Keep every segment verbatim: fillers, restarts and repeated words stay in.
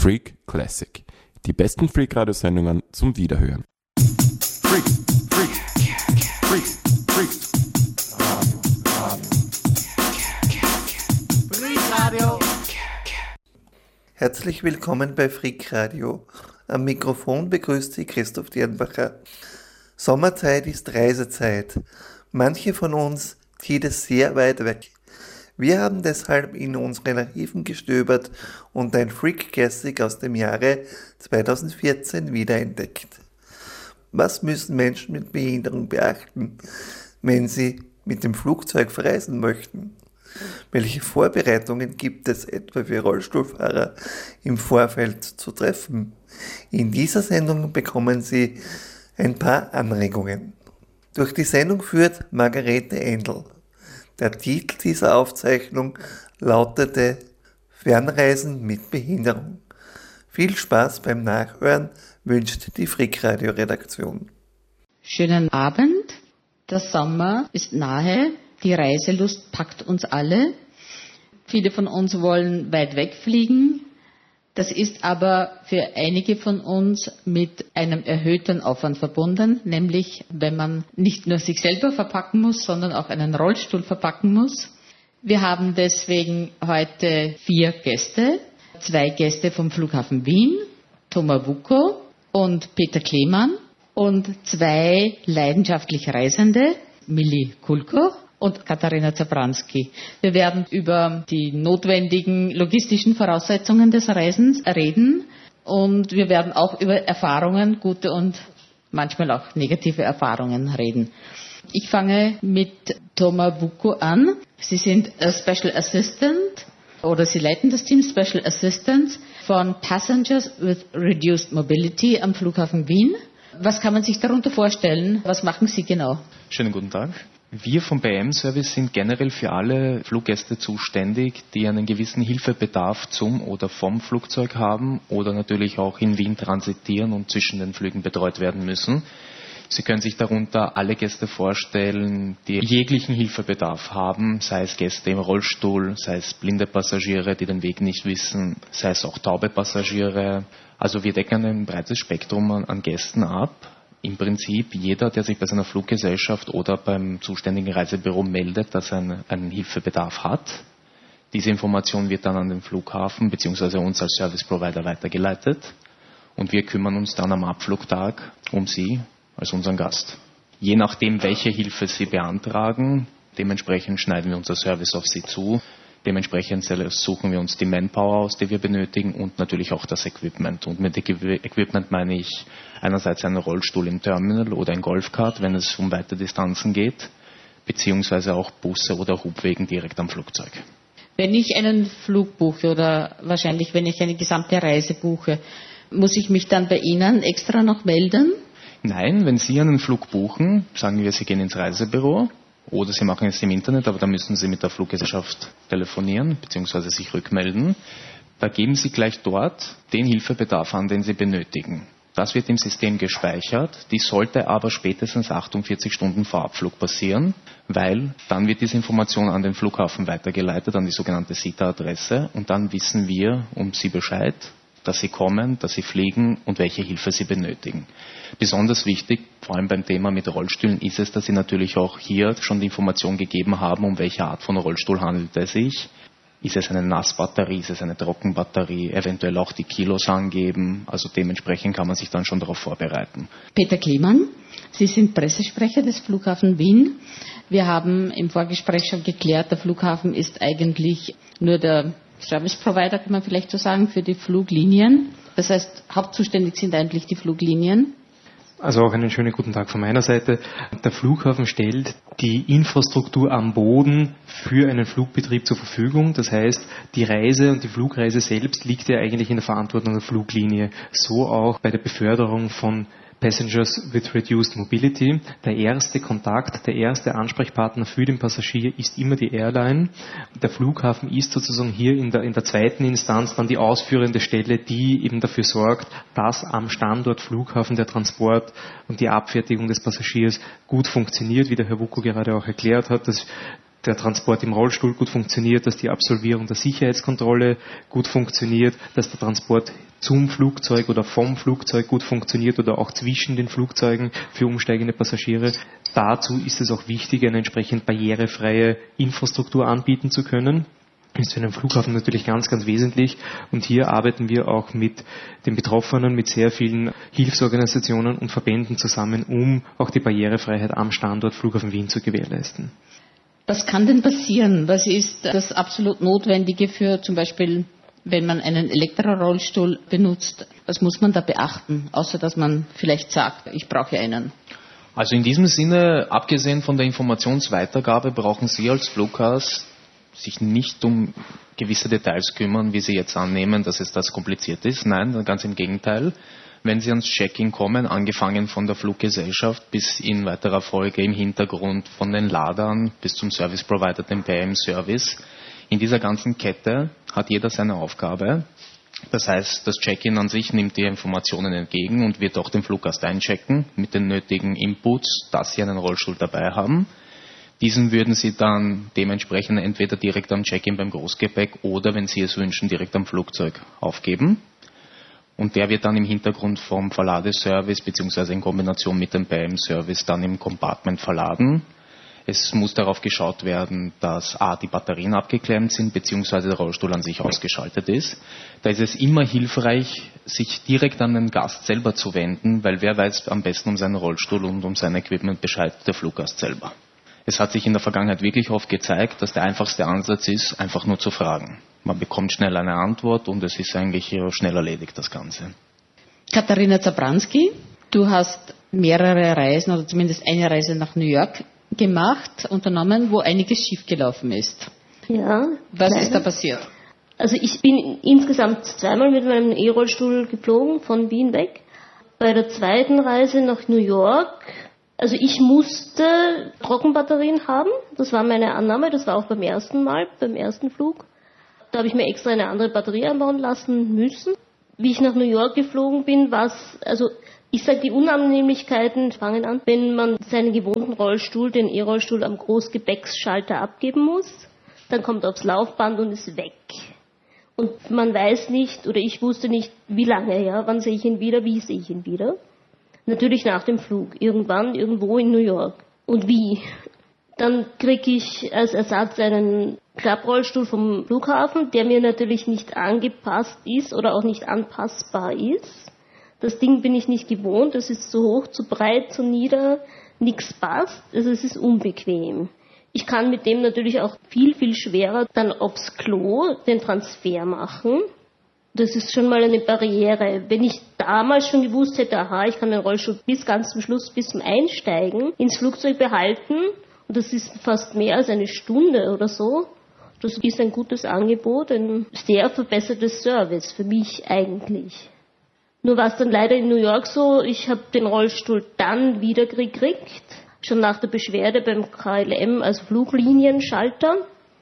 Freak Classic. Die besten Freak-Radio-Sendungen zum Wiederhören. Freak, Freak, Freak, Freak. Freak-Radio. Herzlich willkommen bei Freak-Radio. Am Mikrofon begrüßt Sie Christoph Dirnbacher. Sommerzeit ist Reisezeit. Manche von uns zieht es sehr weit weg. Wir haben deshalb in unseren Archiven gestöbert und ein Freak Classic aus dem Jahre zweitausendvierzehn wiederentdeckt. Was müssen Menschen mit Behinderung beachten, wenn sie mit dem Flugzeug verreisen möchten? Welche Vorbereitungen gibt es etwa für Rollstuhlfahrer im Vorfeld zu treffen? In dieser Sendung bekommen Sie ein paar Anregungen. Durch die Sendung führt Margarete Endl. Der Titel dieser Aufzeichnung lautete Fernreisen mit Behinderung. Viel Spaß beim Nachhören wünscht die Freak-Radio-Redaktion. Schönen Abend. Der Sommer ist nahe. Die Reiselust packt uns alle. Viele von uns wollen weit wegfliegen. Das ist aber für einige von uns mit einem erhöhten Aufwand verbunden, nämlich wenn man nicht nur sich selber verpacken muss, sondern auch einen Rollstuhl verpacken muss. Wir haben deswegen heute vier Gäste, zwei Gäste vom Flughafen Wien, Thomas Wuko und Peter Klemann und zwei leidenschaftliche Reisende, Milli Kulko und Katharina Zabranski. Wir werden über die notwendigen logistischen Voraussetzungen des Reisens reden und wir werden auch über Erfahrungen, gute und manchmal auch negative Erfahrungen reden. Ich fange mit Thomas Wuko an. Sie sind Special Assistant oder Sie leiten das Team Special Assistants von Passengers with Reduced Mobility am Flughafen Wien. Was kann man sich darunter vorstellen? Was machen Sie genau? Schönen guten Tag. Wir vom B M Service sind generell für alle Fluggäste zuständig, die einen gewissen Hilfebedarf zum oder vom Flugzeug haben oder natürlich auch in Wien transitieren und zwischen den Flügen betreut werden müssen. Sie können sich darunter alle Gäste vorstellen, die jeglichen Hilfebedarf haben, sei es Gäste im Rollstuhl, sei es blinde Passagiere, die den Weg nicht wissen, sei es auch taube Passagiere. Also wir decken ein breites Spektrum an, an Gästen ab. Im Prinzip jeder, der sich bei seiner Fluggesellschaft oder beim zuständigen Reisebüro meldet, dass er einen, einen Hilfebedarf hat. Diese Information wird dann an den Flughafen bzw. uns als Service Provider weitergeleitet und wir kümmern uns dann am Abflugtag um Sie als unseren Gast. Je nachdem, welche Hilfe Sie beantragen, dementsprechend schneiden wir unser Service auf Sie zu. Dementsprechend suchen wir uns die Manpower aus, die wir benötigen und natürlich auch das Equipment. Und mit Equipment meine ich einerseits einen Rollstuhl im Terminal oder ein Golfkart, wenn es um weite Distanzen geht, beziehungsweise auch Busse oder Hubwegen direkt am Flugzeug. Wenn ich einen Flug buche oder wahrscheinlich wenn ich eine gesamte Reise buche, muss ich mich dann bei Ihnen extra noch melden? Nein, wenn Sie einen Flug buchen, sagen wir, Sie gehen ins Reisebüro, oder Sie machen es im Internet, aber da müssen Sie mit der Fluggesellschaft telefonieren bzw. sich rückmelden. Da geben Sie gleich dort den Hilfebedarf an, den Sie benötigen. Das wird im System gespeichert. Dies sollte aber spätestens achtundvierzig Stunden vor Abflug passieren, weil dann wird diese Information an den Flughafen weitergeleitet, an die sogenannte S I T A-Adresse und dann wissen wir um Sie Bescheid, dass Sie kommen, dass Sie fliegen und welche Hilfe Sie benötigen. Besonders wichtig, vor allem beim Thema mit Rollstühlen, ist es, dass Sie natürlich auch hier schon die Information gegeben haben, um welche Art von Rollstuhl handelt es sich. Ist es eine Nassbatterie, ist es eine Trockenbatterie, eventuell auch die Kilos angeben. Also dementsprechend kann man sich dann schon darauf vorbereiten. Peter Klemann, Sie sind Pressesprecher des Flughafen Wien. Wir haben im Vorgespräch schon geklärt, der Flughafen ist eigentlich nur der Service Provider, kann man vielleicht so sagen, für die Fluglinien. Das heißt, hauptzuständig sind eigentlich die Fluglinien. Also auch einen schönen guten Tag von meiner Seite. Der Flughafen stellt die Infrastruktur am Boden für einen Flugbetrieb zur Verfügung. Das heißt, die Reise und die Flugreise selbst liegt ja eigentlich in der Verantwortung der Fluglinie. So auch bei der Beförderung von Passengers with Reduced Mobility. Der erste Kontakt, der erste Ansprechpartner für den Passagier ist immer die Airline. Der Flughafen ist sozusagen hier in der, in der zweiten Instanz dann die ausführende Stelle, die eben dafür sorgt, dass am Standort Flughafen der Transport und die Abfertigung des Passagiers gut funktioniert, wie der Herr Wuko gerade auch erklärt hat. Dass der Transport im Rollstuhl gut funktioniert, dass die Absolvierung der Sicherheitskontrolle gut funktioniert, dass der Transport zum Flugzeug oder vom Flugzeug gut funktioniert oder auch zwischen den Flugzeugen für umsteigende Passagiere. Dazu ist es auch wichtig, eine entsprechend barrierefreie Infrastruktur anbieten zu können. Das ist für einen Flughafen natürlich ganz, ganz wesentlich. Und hier arbeiten wir auch mit den Betroffenen, mit sehr vielen Hilfsorganisationen und Verbänden zusammen, um auch die Barrierefreiheit am Standort Flughafen Wien zu gewährleisten. Was kann denn passieren? Was ist das absolut Notwendige für zum Beispiel, wenn man einen Elektrorollstuhl benutzt? Was muss man da beachten, außer dass man vielleicht sagt, ich brauche einen? Also in diesem Sinne, abgesehen von der Informationsweitergabe, brauchen Sie als Flughaus sich nicht um gewisse Details kümmern, wie Sie jetzt annehmen, dass es das kompliziert ist. Nein, ganz im Gegenteil. Wenn Sie ans Check-in kommen, angefangen von der Fluggesellschaft bis in weiterer Folge im Hintergrund von den Ladern bis zum Service Provider, dem P M-Service, in dieser ganzen Kette hat jeder seine Aufgabe. Das heißt, das Check-in an sich nimmt die Informationen entgegen und wird auch den Fluggast einchecken mit den nötigen Inputs, dass Sie einen Rollstuhl dabei haben. Diesen würden Sie dann dementsprechend entweder direkt am Check-in beim Großgepäck oder, wenn Sie es wünschen, direkt am Flugzeug aufgeben. Und der wird dann im Hintergrund vom Verladeservice bzw. in Kombination mit dem P M-Service dann im Compartment verladen. Es muss darauf geschaut werden, dass a. die Batterien abgeklemmt sind bzw. der Rollstuhl an sich ausgeschaltet ist. Da ist es immer hilfreich, sich direkt an den Gast selber zu wenden, weil wer weiß am besten um seinen Rollstuhl und um sein Equipment Bescheid? Der Fluggast selber. Es hat sich in der Vergangenheit wirklich oft gezeigt, dass der einfachste Ansatz ist, einfach nur zu fragen. Man bekommt schnell eine Antwort und es ist eigentlich schnell erledigt, das Ganze. Katharina Zabranski, du hast mehrere Reisen oder zumindest eine Reise nach New York gemacht, unternommen, wo einiges schiefgelaufen ist. Ja. Was leider. ist da passiert? Also ich bin insgesamt zweimal mit meinem E-Rollstuhl geflogen, von Wien weg. Bei der zweiten Reise nach New York, also ich musste Trockenbatterien haben, das war meine Annahme, das war auch beim ersten Mal, beim ersten Flug. Da habe ich mir extra eine andere Batterie einbauen lassen müssen. Wie ich nach New York geflogen bin, war es, also ich sage, die Unannehmlichkeiten fangen an, wenn man seinen gewohnten Rollstuhl, den E-Rollstuhl am Großgepäcksschalter abgeben muss, dann kommt er aufs Laufband und ist weg. Und man weiß nicht, oder ich wusste nicht, wie lange, ja, wann sehe ich ihn wieder, wie sehe ich ihn wieder. Natürlich nach dem Flug, irgendwann, irgendwo in New York. Und wie? Dann kriege ich als Ersatz einen Klapprollstuhl vom Flughafen, der mir natürlich nicht angepasst ist oder auch nicht anpassbar ist. Das Ding bin ich nicht gewohnt, es ist zu hoch, zu breit, zu nieder, nichts passt, also es ist unbequem. Ich kann mit dem natürlich auch viel, viel schwerer dann aufs Klo den Transfer machen. Das ist schon mal eine Barriere. Wenn ich damals schon gewusst hätte, aha, ich kann den Rollstuhl bis ganz zum Schluss, bis zum Einsteigen ins Flugzeug behalten, und das ist fast mehr als eine Stunde oder so, das ist ein gutes Angebot, ein sehr verbessertes Service für mich eigentlich. Nur war es dann leider in New York so, ich habe den Rollstuhl dann wieder gekriegt, schon nach der Beschwerde beim K L M, also Fluglinienschalter,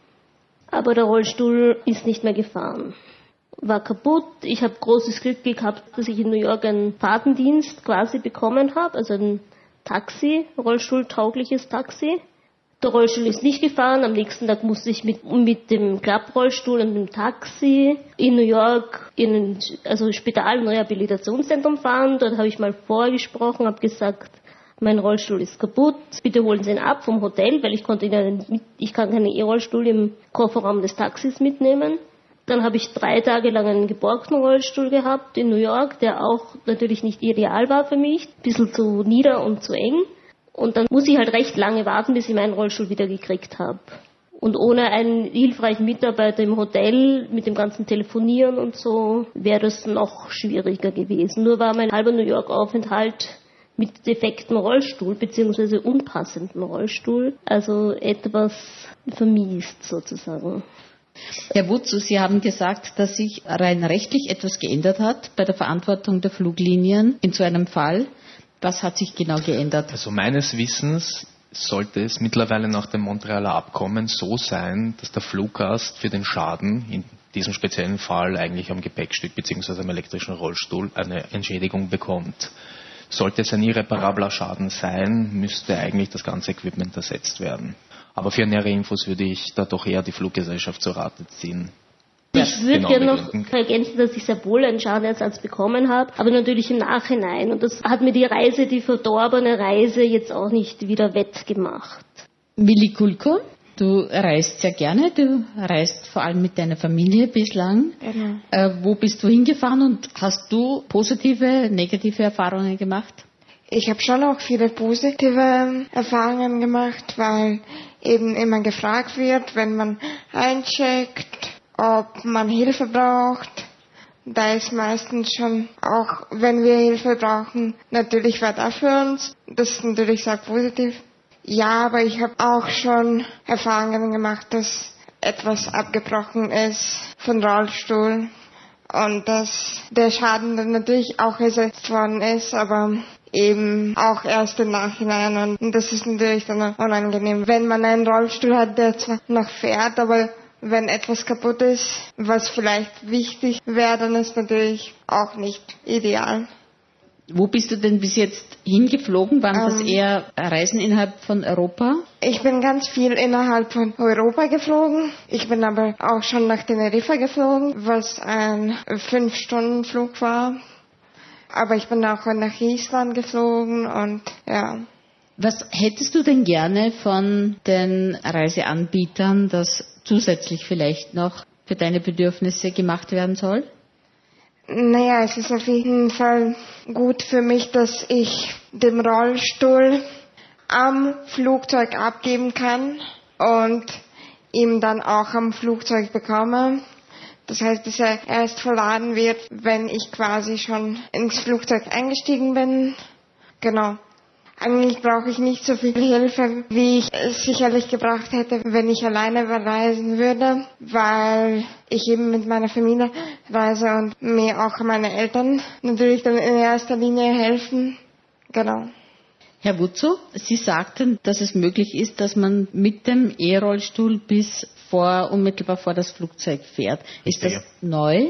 aber der Rollstuhl ist nicht mehr gefahren. War kaputt. Ich habe großes Glück gehabt, dass ich in New York einen Fahrtendienst quasi bekommen habe, also ein Taxi, rollstuhltaugliches Taxi. Der Rollstuhl ist nicht gefahren. Am nächsten Tag musste ich mit, mit dem Klapprollstuhl und dem Taxi in New York in ein also Spital- und Rehabilitationszentrum fahren. Dort habe ich mal vorgesprochen, habe gesagt, mein Rollstuhl ist kaputt, bitte holen Sie ihn ab vom Hotel, weil ich konnte ihn mit, ich kann keinen E-Rollstuhl im Kofferraum des Taxis mitnehmen. Dann habe ich drei Tage lang einen geborgten Rollstuhl gehabt in New York, der auch natürlich nicht ideal war für mich, ein bisschen zu nieder und zu eng. Und dann muss ich halt recht lange warten, bis ich meinen Rollstuhl wieder gekriegt habe. Und ohne einen hilfreichen Mitarbeiter im Hotel, mit dem ganzen Telefonieren und so, wäre das noch schwieriger gewesen. Nur war mein halber New York-Aufenthalt mit defektem Rollstuhl bzw. unpassendem Rollstuhl, also etwas vermiest sozusagen. Herr Wutzu, Sie haben gesagt, dass sich rein rechtlich etwas geändert hat bei der Verantwortung der Fluglinien in so einem Fall. Was hat sich genau geändert? Also meines Wissens sollte es mittlerweile nach dem Montrealer Abkommen so sein, dass der Fluggast für den Schaden, in diesem speziellen Fall eigentlich am Gepäckstück bzw. am elektrischen Rollstuhl, eine Entschädigung bekommt. Sollte es ein irreparabler Schaden sein, müsste eigentlich das ganze Equipment ersetzt werden. Aber für nähere Infos würde ich da doch eher die Fluggesellschaft zur Rate ziehen. Ich würde genau gerne noch ergänzen, dass ich sehr wohl einen Schadenersatz bekommen habe, aber natürlich im Nachhinein. Und das hat mir die Reise, die verdorbene Reise, jetzt auch nicht wieder wettgemacht. Willi Kulko, du reist sehr gerne, du reist vor allem mit deiner Familie bislang. Genau. Äh, wo bist du hingefahren und hast du positive, negative Erfahrungen gemacht? Ich habe schon auch viele positive Erfahrungen gemacht, weil eben immer gefragt wird, wenn man eincheckt, ob man Hilfe braucht. Da ist meistens schon, auch wenn wir Hilfe brauchen, natürlich wer da für uns. Das ist natürlich sehr positiv. Ja, aber ich habe auch schon Erfahrungen gemacht, dass etwas abgebrochen ist von Rollstuhl und dass der Schaden dann natürlich auch ersetzt worden ist, aber eben auch erst im Nachhinein. Und das ist natürlich dann unangenehm, wenn man einen Rollstuhl hat, der zwar noch fährt, aber wenn etwas kaputt ist, was vielleicht wichtig wäre, dann ist natürlich auch nicht ideal. Wo bist du denn bis jetzt hingeflogen? Waren das Ähm, eher Reisen innerhalb von Europa? Ich bin ganz viel innerhalb von Europa geflogen. Ich bin aber auch schon nach Teneriffa geflogen, was ein Fünf-Stunden-Flug war. Aber ich bin auch nach Island geflogen und ja. Was hättest du denn gerne von den Reiseanbietern, das zusätzlich vielleicht noch für deine Bedürfnisse gemacht werden soll? Naja, es ist auf jeden Fall gut für mich, dass ich den Rollstuhl am Flugzeug abgeben kann und ihn dann auch am Flugzeug bekomme. Das heißt, dass er erst verladen wird, wenn ich quasi schon ins Flugzeug eingestiegen bin. Genau. Eigentlich brauche ich nicht so viel Hilfe, wie ich es sicherlich gebraucht hätte, wenn ich alleine reisen würde, weil ich eben mit meiner Familie reise und mir auch meine Eltern natürlich dann in erster Linie helfen. Genau. Herr Wutzow, Sie sagten, dass es möglich ist, dass man mit dem E-Rollstuhl bis vor, unmittelbar vor das Flugzeug fährt. Ist das neu?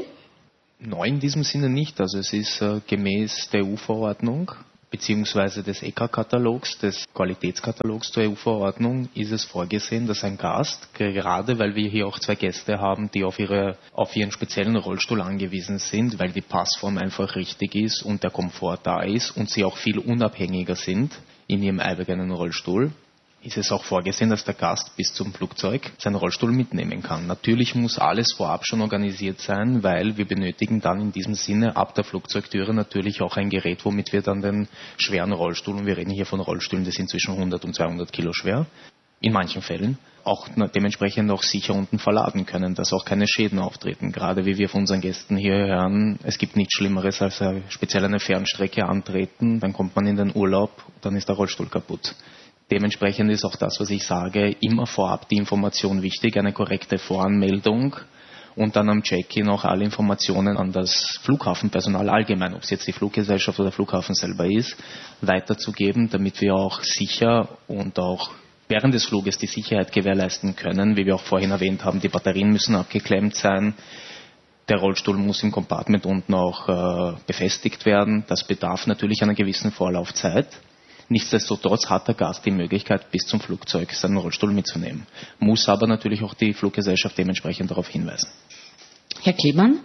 Neu in diesem Sinne nicht. Also es ist äh, gemäß der E U-Verordnung beziehungsweise des E C A-Katalogs, des Qualitätskatalogs zur E U-Verordnung, ist es vorgesehen, dass ein Gast, gerade weil wir hier auch zwei Gäste haben, die auf, ihre, auf ihren speziellen Rollstuhl angewiesen sind, weil die Passform einfach richtig ist und der Komfort da ist und sie auch viel unabhängiger sind in ihrem eigenen Rollstuhl, ist es auch vorgesehen, dass der Gast bis zum Flugzeug seinen Rollstuhl mitnehmen kann. Natürlich muss alles vorab schon organisiert sein, weil wir benötigen dann in diesem Sinne ab der Flugzeugtüre natürlich auch ein Gerät, womit wir dann den schweren Rollstuhl, und wir reden hier von Rollstühlen, die sind zwischen hundert und zweihundert Kilo schwer, in manchen Fällen, auch dementsprechend auch sicher unten verladen können, dass auch keine Schäden auftreten. Gerade wie wir von unseren Gästen hier hören, es gibt nichts Schlimmeres als speziell eine Fernstrecke antreten, dann kommt man in den Urlaub, dann ist der Rollstuhl kaputt. Dementsprechend ist auch das, was ich sage, immer vorab die Information wichtig, eine korrekte Voranmeldung und dann am Check-in auch alle Informationen an das Flughafenpersonal allgemein, ob es jetzt die Fluggesellschaft oder der Flughafen selber ist, weiterzugeben, damit wir auch sicher und auch während des Fluges die Sicherheit gewährleisten können. Wie wir auch vorhin erwähnt haben, die Batterien müssen abgeklemmt sein. Der Rollstuhl muss im Compartment unten auch äh, befestigt werden. Das bedarf natürlich einer gewissen Vorlaufzeit. Nichtsdestotrotz hat der Gast die Möglichkeit, bis zum Flugzeug seinen Rollstuhl mitzunehmen. Muss aber natürlich auch die Fluggesellschaft dementsprechend darauf hinweisen. Herr Klemann,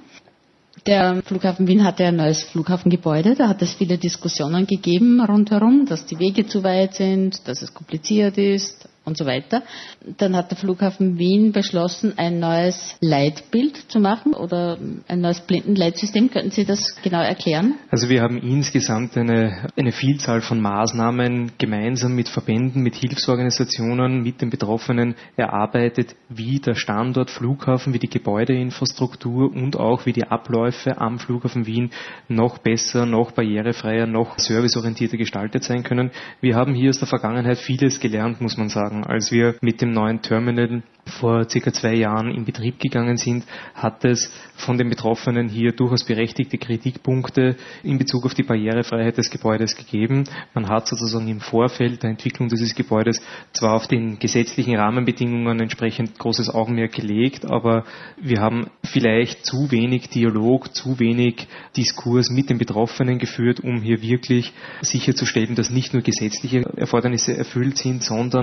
der Flughafen Wien hatte ein neues Flughafengebäude. Da hat es viele Diskussionen gegeben rundherum, dass die Wege zu weit sind, dass es kompliziert ist und so weiter. Dann hat der Flughafen Wien beschlossen, ein neues Leitbild zu machen oder ein neues Blindenleitsystem. Könnten Sie das genau erklären? Also wir haben insgesamt eine, eine Vielzahl von Maßnahmen gemeinsam mit Verbänden, mit Hilfsorganisationen, mit den Betroffenen erarbeitet, wie der Standort Flughafen, wie die Gebäudeinfrastruktur und auch wie die Abläufe am Flughafen Wien noch besser, noch barrierefreier, noch serviceorientierter gestaltet sein können. Wir haben hier aus der Vergangenheit vieles gelernt, muss man sagen. Als wir mit dem neuen Terminal vor circa zwei Jahren in Betrieb gegangen sind, hat es von den Betroffenen hier durchaus berechtigte Kritikpunkte in Bezug auf die Barrierefreiheit des Gebäudes gegeben. Man hat sozusagen im Vorfeld der Entwicklung dieses Gebäudes zwar auf den gesetzlichen Rahmenbedingungen entsprechend großes Augenmerk gelegt, aber wir haben vielleicht zu wenig Dialog, zu wenig Diskurs mit den Betroffenen geführt, um hier wirklich sicherzustellen, dass nicht nur gesetzliche Erfordernisse erfüllt sind, sondern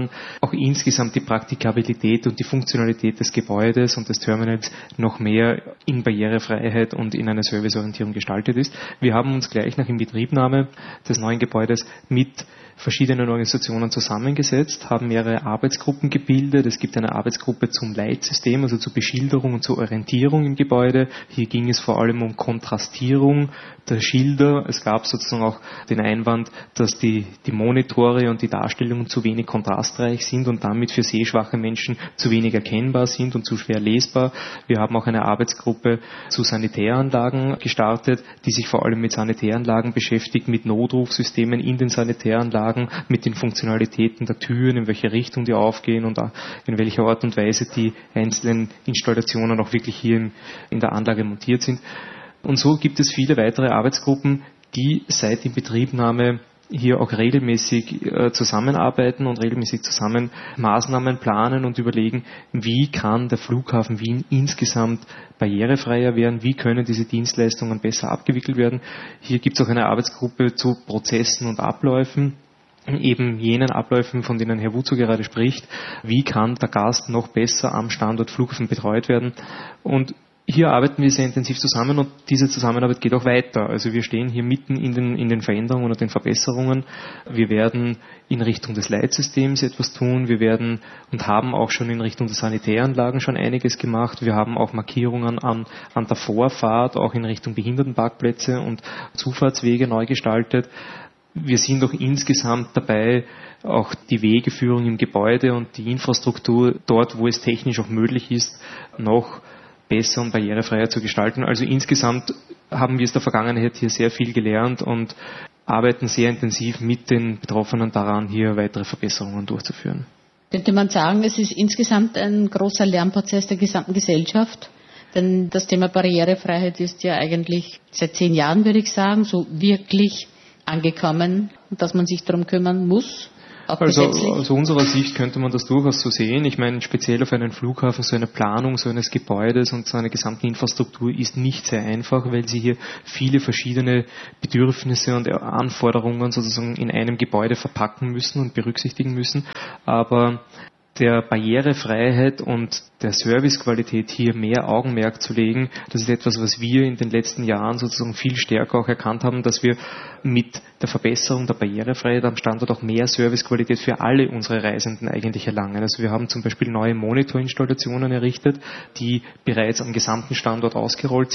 auch insgesamt die Praktikabilität und die Funktionalität des Gebäudes und des Terminals noch mehr in Barrierefreiheit und in einer Serviceorientierung gestaltet ist. Wir haben uns gleich nach Inbetriebnahme des neuen Gebäudes mit verschiedenen Organisationen zusammengesetzt, haben mehrere Arbeitsgruppen gebildet. Es gibt eine Arbeitsgruppe zum Leitsystem, also zur Beschilderung und zur Orientierung im Gebäude. Hier ging es vor allem um Kontrastierung der Schilder. Es gab sozusagen auch den Einwand, dass die, die Monitore und die Darstellungen zu wenig kontrastreich sind und damit für sehschwache Menschen zu wenig erkennbar sind und zu schwer lesbar. Wir haben auch eine Arbeitsgruppe zu Sanitäranlagen gestartet, die sich vor allem mit Sanitäranlagen beschäftigt, mit Notrufsystemen in den Sanitäranlagen, mit den Funktionalitäten der Türen, in welche Richtung die aufgehen und in welcher Art und Weise die einzelnen Installationen auch wirklich hier in, in der Anlage montiert sind. Und so gibt es viele weitere Arbeitsgruppen, die seit Inbetriebnahme hier auch regelmäßig äh, zusammenarbeiten und regelmäßig zusammen Maßnahmen planen und überlegen, wie kann der Flughafen Wien insgesamt barrierefreier werden, wie können diese Dienstleistungen besser abgewickelt werden. Hier gibt es auch eine Arbeitsgruppe zu Prozessen und Abläufen, eben jenen Abläufen, von denen Herr Wutzo gerade spricht. Wie kann der Gast noch besser am Standort Flughafen betreut werden? Und hier arbeiten wir sehr intensiv zusammen und diese Zusammenarbeit geht auch weiter. Also wir stehen hier mitten in den, in den Veränderungen und den Verbesserungen. Wir werden in Richtung des Leitsystems etwas tun. Wir werden und haben auch schon in Richtung der Sanitäranlagen schon einiges gemacht. Wir haben auch Markierungen an, an der Vorfahrt, auch in Richtung Behindertenparkplätze und Zufahrtswege neu gestaltet. Wir sind auch insgesamt dabei, auch die Wegeführung im Gebäude und die Infrastruktur dort, wo es technisch auch möglich ist, noch besser und barrierefreier zu gestalten. Also insgesamt haben wir aus der Vergangenheit hier sehr viel gelernt und arbeiten sehr intensiv mit den Betroffenen daran, hier weitere Verbesserungen durchzuführen. Könnte man sagen, es ist insgesamt ein großer Lernprozess der gesamten Gesellschaft? Denn das Thema Barrierefreiheit ist ja eigentlich seit zehn Jahren, würde ich sagen, so wirklich angekommen, dass man sich darum kümmern muss. Also aus unserer Sicht könnte man das durchaus so sehen. Ich meine, speziell auf einen Flughafen, so eine Planung so eines Gebäudes und so einer gesamten Infrastruktur ist nicht sehr einfach, weil sie hier viele verschiedene Bedürfnisse und Anforderungen sozusagen in einem Gebäude verpacken müssen und berücksichtigen müssen. Aber der Barrierefreiheit und der Servicequalität hier mehr Augenmerk zu legen, das ist etwas, was wir in den letzten Jahren sozusagen viel stärker auch erkannt haben, dass wir mit der Verbesserung der Barrierefreiheit am Standort auch mehr Servicequalität für alle unsere Reisenden eigentlich erlangen. Also wir haben zum Beispiel neue Monitorinstallationen errichtet, die bereits am gesamten Standort ausgerollt